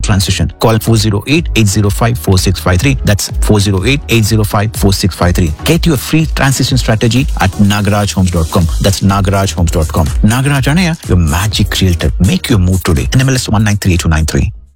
transition. Call 408-805-4653. That's 408-805-4653. Get your free transition strategy at nagarajhomes.com. That's nagarajhomes.com. Nagaraj Anaya, your magic realtor. Make your move today. NMLS 1938293.